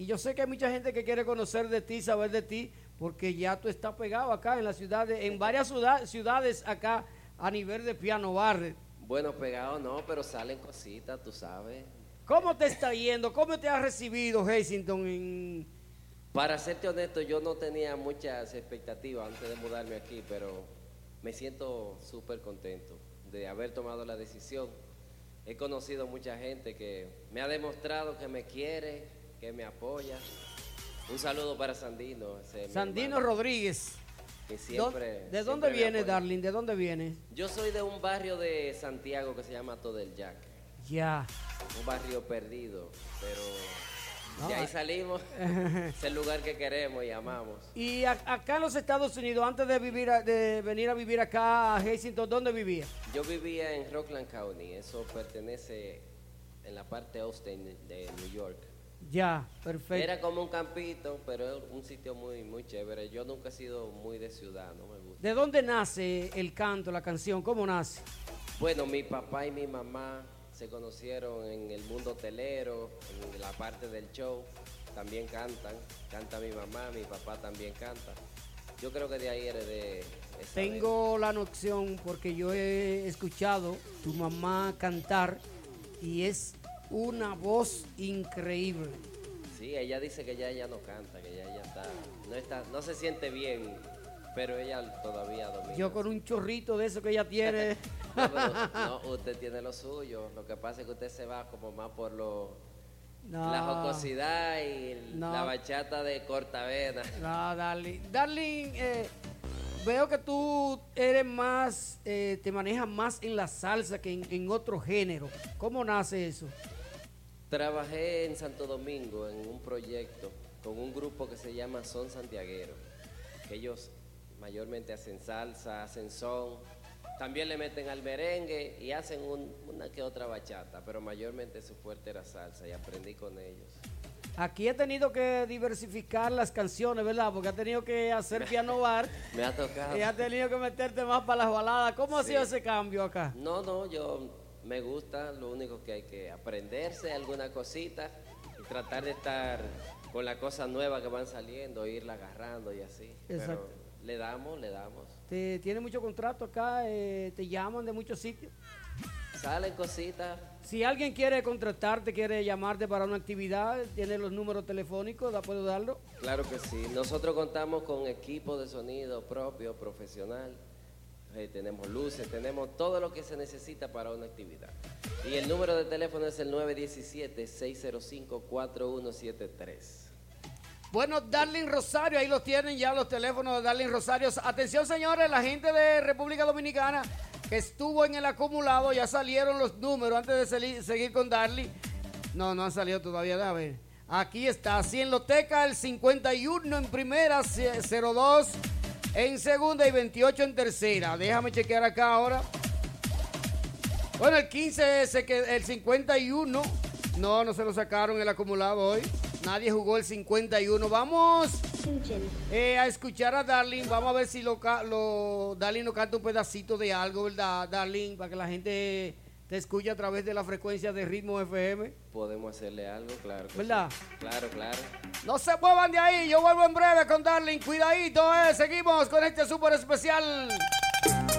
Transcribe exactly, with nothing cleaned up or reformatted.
Y yo sé que hay mucha gente que quiere conocer de ti, saber de ti, porque ya tú estás pegado acá en la ciudad, de, en varias ciudad, ciudades acá a nivel de piano bar. Bueno, pegado no, pero salen cositas, tú sabes. ¿Cómo te está yendo? ¿Cómo te ha recibido Hazington en... Para serte honesto, yo no tenía muchas expectativas antes de mudarme aquí, pero me siento súper contento de haber tomado la decisión. He conocido mucha gente que me ha demostrado que me quiere, que me apoya. Un saludo para Sandino. ese, Sandino hermano, Rodríguez. que siempre, ¿De dónde siempre me viene, apoya. Darling? ¿De dónde viene? Yo soy de un barrio de Santiago que se llama Todel Jack. Ya. Un barrio perdido, pero No, de ahí ah. salimos. Es el lugar que queremos y amamos. Y a- acá en los Estados Unidos, antes de vivir a- de venir a vivir acá a Hazington, ¿dónde vivía? Yo vivía en Rockland County, eso pertenece en la parte Austin de New York. Ya, perfecto. Era como un campito, pero es un sitio muy, muy chévere. Yo nunca he sido muy de ciudad, no me gusta. ¿De dónde nace el canto, la canción? ¿Cómo nace? Bueno, mi papá y mi mamá se conocieron en el mundo hotelero, en la parte del show. También cantan, canta mi mamá, mi papá también canta. Yo creo que de ahí heredé esa Tengo la noción porque yo he escuchado tu mamá cantar y es una voz increíble. Sí, ella dice que ya ella no canta, que ya ella está, no está, no se siente bien, pero ella todavía domina. Yo con un chorrito de eso que ella tiene. No, pero no, usted tiene lo suyo. Lo que pasa es que usted se va como más por lo, No. la jocosidad y el- No. la bachata de cortavena. No, Darling. Darling, eh, veo que tú eres más, eh, te manejas más en la salsa que en, en otro género. ¿Cómo nace eso? Trabajé en Santo Domingo en un proyecto con un grupo que se llama Son Santiaguero. Que ellos mayormente hacen salsa, hacen son, también le meten al merengue y hacen un- una que otra bachata, pero mayormente su fuerte era salsa y aprendí con ellos. Aquí he tenido que diversificar las canciones, ¿verdad? Porque he tenido que hacer piano bar Me ha tocado. y has tenido que meterte más para las baladas. ¿Cómo ha Sí. sido ese cambio acá? No, no, yo me gusta, lo único que hay que aprenderse alguna cosita y tratar de estar con las cosas nuevas que van saliendo, irla agarrando y así. Exacto. Pero le damos, le damos. ¿Te, ¿Tienes mucho contrato acá? Eh, ¿Te llaman de muchos sitios? Salen cositas. Si alguien quiere contratarte, quiere llamarte para una actividad, tiene los números telefónicos, ¿da- ¿puedo darlo? Claro que sí. Nosotros contamos con equipo de sonido propio, profesional. Eh, tenemos luces, tenemos todo lo que se necesita para una actividad. Y el número de teléfono es el nueve uno siete, seis cero cinco, cuatro uno siete tres. Bueno, Darling Rosario, ahí los tienen ya los teléfonos de Darling Rosario. Atención, señores, la gente de República Dominicana que estuvo en el acumulado, ya salieron los números antes de sali- seguir con Darling. No, no han salido todavía, a ver. Aquí está, Cienloteca, el cincuenta y uno en primera, cero dos en segunda y veintiocho en tercera. Déjame chequear acá ahora. Bueno, el quince, se qued- el cincuenta y uno, no, no se lo sacaron el acumulado hoy. Nadie jugó el cincuenta y uno. Vamos eh, a escuchar a Darling. Vamos a ver si lo, ca- lo Darling nos canta un pedacito de algo, ¿verdad, Darling? Para que la gente te escuche a través de la frecuencia de Ritmo F M. Podemos hacerle algo, claro. que ¿Verdad? sí. Claro, claro. No se muevan de ahí. Yo vuelvo en breve con Darling. Cuidadito, eh. Seguimos con este súper especial.